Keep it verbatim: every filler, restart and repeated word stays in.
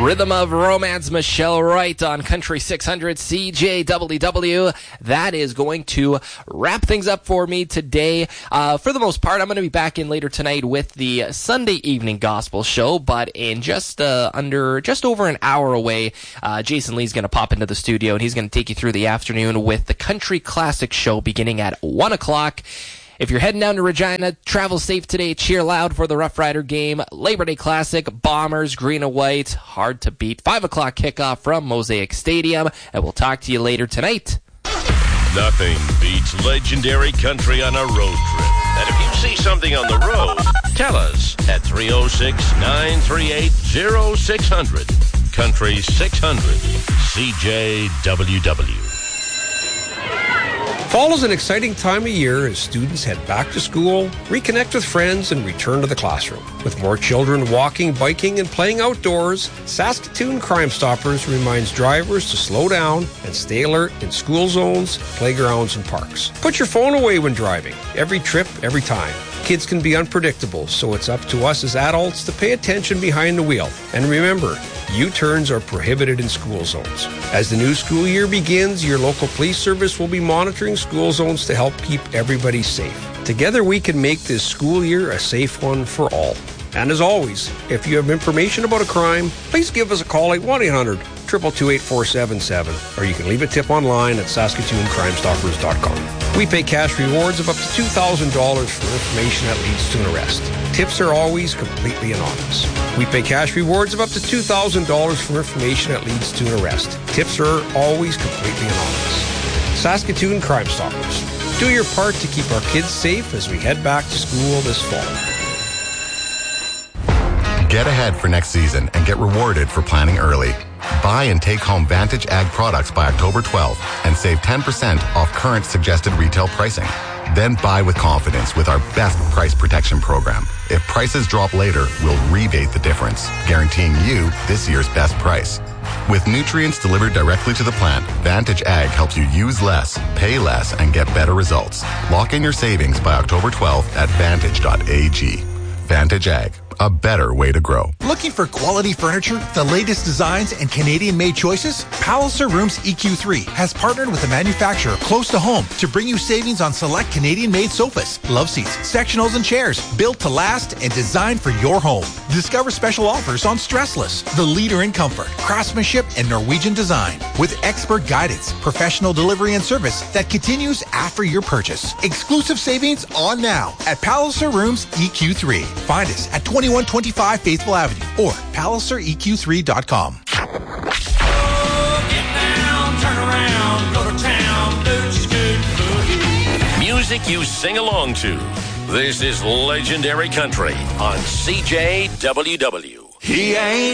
Rhythm of Romance, Michelle Wright on Country six hundred C J W W. That is going to wrap things up for me today. Uh, for the most part, I'm going to be back in later tonight with the Sunday evening gospel show, but in just uh, under, just over an hour away, uh, Jason Lee's going to pop into the studio, and he's going to take you through the afternoon with the Country Classic show beginning at one o'clock. If you're heading down to Regina, travel safe today. Cheer loud for the Rough Rider game. Labor Day Classic, Bombers, green and white, hard to beat. five o'clock kickoff from Mosaic Stadium, and we'll talk to you later tonight. Nothing beats legendary country on a road trip. And if you see something on the road, tell us at three oh six, nine three eight, oh six hundred. Country six hundred, C J W W. Fall is an exciting time of year as students head back to school, reconnect with friends, and return to the classroom. With more children walking, biking, and playing outdoors, Saskatoon Crime Stoppers reminds drivers to slow down and stay alert in school zones, playgrounds, and parks. Put your phone away when driving. Every trip, every time. Kids can be unpredictable, so it's up to us as adults to pay attention behind the wheel. And remember, U-turns are prohibited in school zones. As the new school year begins, your local police service will be monitoring school zones to help keep everybody safe. Together we can make this school year a safe one for all. And as always, if you have information about a crime, please give us a call at one eight hundred, two two two, eight four seven seven, or you can leave a tip online at Saskatoon Crime Stoppers dot com. We pay cash rewards of up to two thousand dollars for information that leads to an arrest. Tips are always completely anonymous. We pay cash rewards of up to two thousand dollars for information that leads to an arrest. Tips are always completely anonymous. Saskatoon Crime Stoppers. Do your part to keep our kids safe as we head back to school this fall. Get ahead for next season and get rewarded for planning early. Buy and take home Vantage Ag products by October twelfth and save ten percent off current suggested retail pricing. Then buy with confidence with our best price protection program. If prices drop later, we'll rebate the difference, guaranteeing you this year's best price. With nutrients delivered directly to the plant, Vantage Ag helps you use less, pay less, and get better results. Lock in your savings by October twelfth at vantage dot a g. Vantage Ag. A better way to grow. Looking for quality furniture, the latest designs, and Canadian-made choices? Palliser Rooms E Q three has partnered with a manufacturer close to home to bring you savings on select Canadian-made sofas, love seats, sectionals, and chairs built to last and designed for your home. Discover special offers on Stressless, the leader in comfort, craftsmanship, and Norwegian design, with expert guidance, professional delivery, and service that continues after your purchase. Exclusive savings on now at Palliser Rooms E Q three. Find us at twenty-one twenty-five Faithful Avenue or palliser e q three dot com. Music you sing along to. This is Legendary Country on C J W W. He ain't